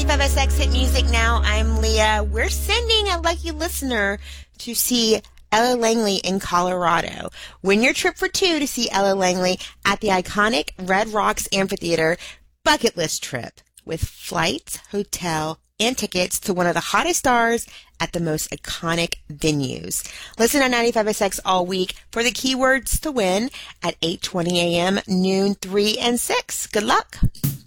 95SX Hit Music Now. I'm Leah. We're sending a lucky listener to see Ella Langley in Colorado. Win your trip for two to see Ella Langley at the iconic Red Rocks Amphitheater bucket list trip with flights, hotel, and tickets to one of the hottest stars at the most iconic venues. Listen to 95SX all week for the keywords to win at 8:20 a.m., noon, 3, and 6. Good luck.